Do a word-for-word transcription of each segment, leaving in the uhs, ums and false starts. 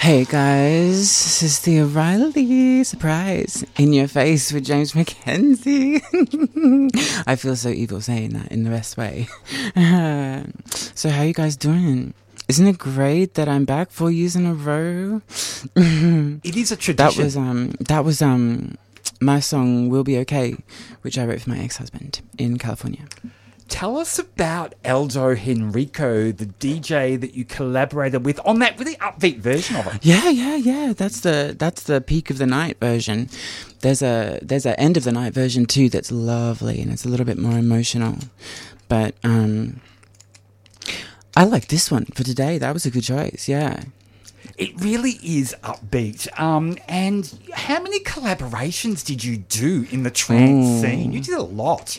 Hey guys, this is the O'Reilly surprise in your face with James McKenzie. I feel so evil saying that in the best way. Uh, so how you guys doing? Isn't it great that I'm back four years in a row? It is a tradition. That was um that was um my song "We'll Be Okay," which I wrote for my ex-husband in California. Tell us about Aldo Henrico, the D J that you collaborated with on that really upbeat version of it. Yeah, yeah, yeah. That's the that's the peak of the night version. There's a there's a end of the night version too that's lovely and it's a little bit more emotional. But um, I like this one for today. That was a good choice. Yeah. It really is upbeat. Um, and how many collaborations did you do in the trance Ooh. scene? You did a lot.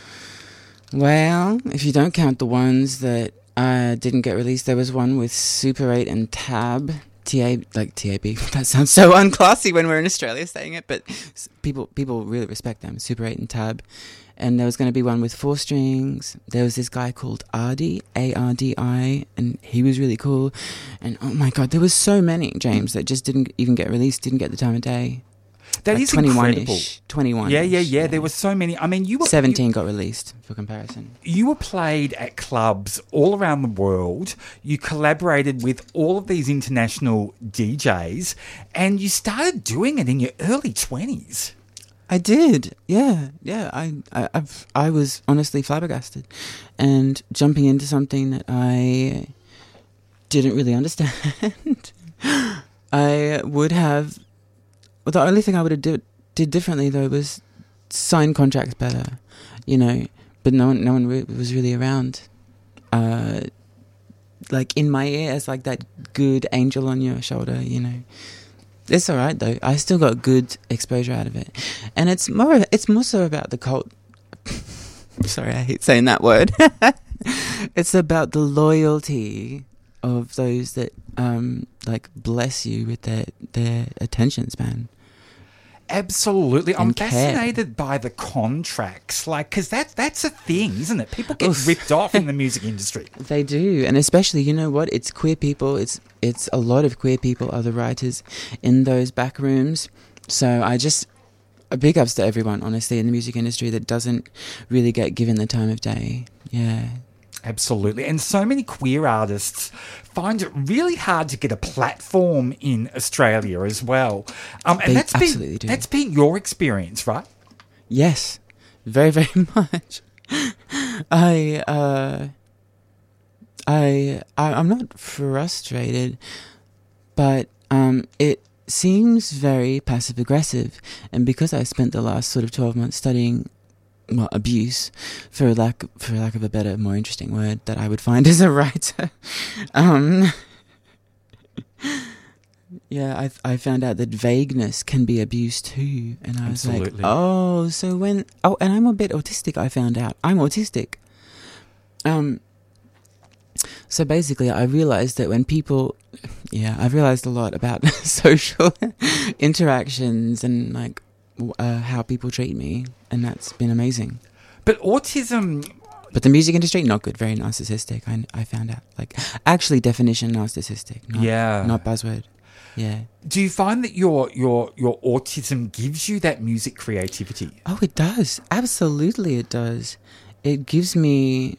Well, if you don't count the ones that uh, didn't get released, there was one with Super eight and Tab. T A, like T A B. That sounds so unclassy when we're in Australia saying it, but people people really respect them. Super eight and Tab. And there was going to be one with Four Strings. There was this guy called Ardi, A R D I, and he was really cool. And oh my God, there was so many, James, that just didn't even get released, didn't get the time of day. That like is twenty-one-ish, incredible. twenty-one. Yeah, yeah, yeah. There were so many. I mean, you were seventeen you, got released for comparison. You were played at clubs all around the world. You collaborated with all of these international D Js, and you started doing it in your early twenties. I did, yeah, yeah. I, I, I've, I was honestly flabbergasted, and jumping into something that I didn't really understand. I would have. Well, the only thing I would have did, did differently though was sign contracts better, you know. But no one, no one re- was really around, uh, like in my ear as like that good angel on your shoulder, you know. It's all right though. I still got good exposure out of it, and it's more. It's more so about the cult. Sorry, I hate saying that word. It's about the loyalty of those that um, like bless you with their their attention span. Absolutely. I'm And care. fascinated by the contracts, like, because that, that's a thing, isn't it? People get Oof. ripped off in the music industry. They do, and especially, you know what? It's queer people. It's it's a lot of queer people are the writers in those back rooms. So I just a big ups to everyone, honestly, in the music industry that doesn't really get given the time of day. Yeah. Absolutely. And so many queer artists find it really hard to get a platform in Australia as well. Um, and They that's absolutely been, do. that's been your experience, right? Yes, very, very much. I, uh, I, I, I'm not frustrated, but um, it seems very passive aggressive, and because I spent the last sort of twelve months studying, well, abuse, for lack for lack of a better, more interesting word that I would find as a writer. um, yeah, I I found out that vagueness can be abuse too, and I was Absolutely. like, oh, so when oh, and I'm a bit autistic. I found out I'm autistic. Um. So basically, I realized that when people, yeah, I've realized a lot about social interactions and like uh, how people treat me, and that's been amazing. But autism... But the music industry, not good, very narcissistic. I, I found out, like, actually definition narcissistic, not, Yeah. not buzzword. Yeah. Do you find that your your your autism gives you that music creativity? Oh, it does. Absolutely, it does. It gives me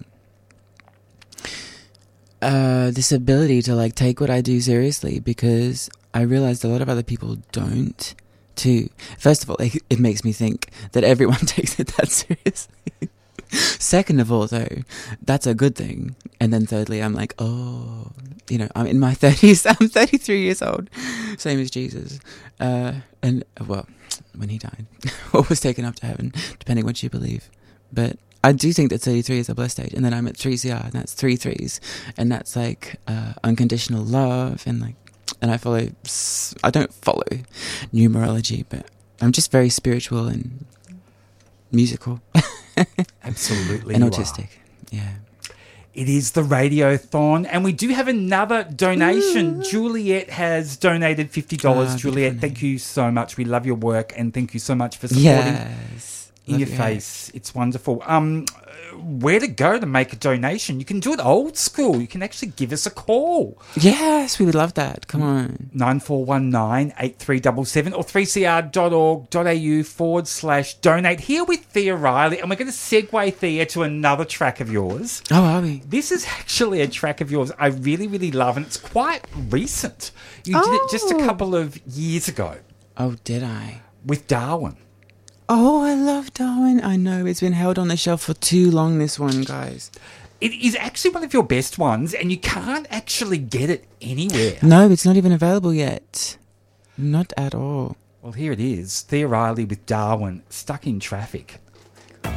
uh, this ability to like take what I do seriously, because I realized a lot of other people don't too. First of all, it, it makes me think that everyone takes it that seriously. Second of all, though, that's a good thing. And then thirdly, I'm like, oh, you know, I'm in my thirties. I'm thirty-three years old, same as Jesus. Uh, and, well, when he died, or was taken up to heaven, depending what you believe. But I do think that thirty-three is a blessed age. And then I'm at three C R, and that's three threes. And that's like uh, unconditional love. And like, and I follow, I don't follow numerology, but I'm just very spiritual and musical. Absolutely. And you autistic. are. Yeah. It is the Radiothon, and we do have another donation. Juliet has donated fifty dollars. Ah, Juliet, beautiful thank you so much. We love your work, and thank you so much for supporting Yes. In Love Your your Face. It's wonderful. Um, where to go to make a donation. You can do it old school. You can actually give us a call. Yes, we would love that. Come on. nine four one nine, eight three seven seven or three c r dot org dot a u forward slash donate. Here with Thea Riley, and we're going to segue, Thea, to another track of yours. Oh, are we? This is actually a track of yours I really, really love, and it's quite recent. You did it just a Oh. couple of years ago Oh, did I? with Darwin. Oh, I love Darwin. I know. It's been held on the shelf for too long, this one, guys. It is actually one of your best ones, and you can't actually get it anywhere. No, it's not even available yet. Not at all. Well, here it is. Thea Riley with Darwin, Stuck in Traffic.